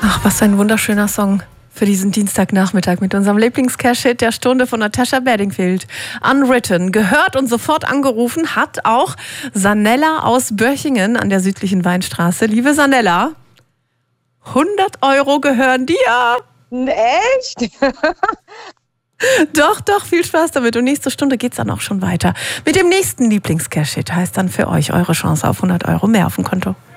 Ach, was ein wunderschöner Song für diesen Dienstagnachmittag mit unserem Lieblings-Cash-Hit der Stunde von Natasha Bedingfield. Unwritten. Gehört und sofort angerufen hat auch Sanella aus Börchingen an der südlichen Weinstraße. Liebe Sanella, 100 € gehören dir. Echt? Doch, viel Spaß damit. Und nächste Stunde geht's dann auch schon weiter. Mit dem nächsten Lieblings-Cash-Hit heißt dann für euch eure Chance auf 100 € mehr auf dem Konto.